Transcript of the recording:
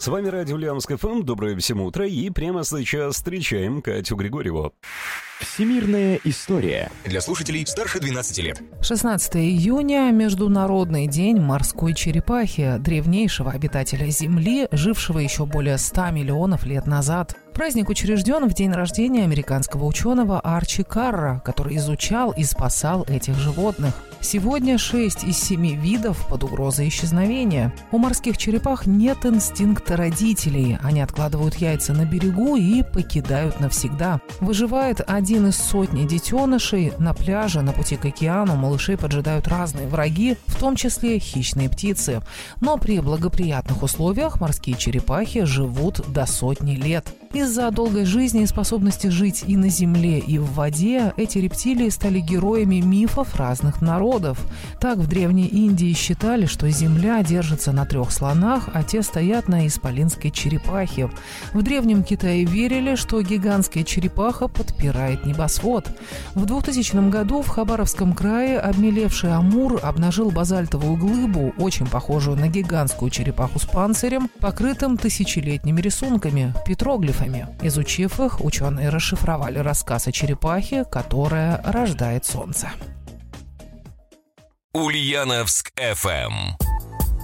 С вами радио Ульяновск ФМ. Доброе всем утро. И прямо сейчас встречаем Катю Григорьеву. Всемирная история. Для слушателей старше 12 лет. 16 июня – Международный день морской черепахи, древнейшего обитателя Земли, жившего еще более 100 миллионов лет назад. Праздник учрежден в день рождения американского ученого Арчи Карра, который изучал и спасал этих животных. Сегодня 6 из 7 видов под угрозой исчезновения. У морских черепах нет инстинкта родителей. Они откладывают яйца на берегу и покидают навсегда. Выживает один из сотни детенышей. На пляже, на пути к океану малышей поджидают разные враги, в том числе хищные птицы. Но при благоприятных условиях морские черепахи живут до 100 лет. Из-за долгой жизни и способности жить и на земле, и в воде, эти рептилии стали героями мифов разных народов. Так в Древней Индии считали, что Земля держится на 3 слонах, а те стоят на исполинской черепахе. В Древнем Китае верили, что гигантская черепаха подпирает небосвод. В 2000 году в Хабаровском крае обмелевший амур обнажил базальтовую глыбу, очень похожую на гигантскую черепаху с панцирем, покрытым тысячелетними рисунками, петроглифами. Изучив их, ученые расшифровали рассказ о черепахе, которая рождает солнце. Ульяновск ФМ.